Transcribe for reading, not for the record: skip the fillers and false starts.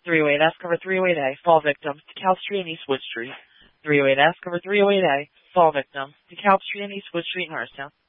308S cover 308A, fall victim, DeKalb Street and East Wood Street. 308S cover 308A, fall victim, DeKalb Street and East Wood Street in Norristown.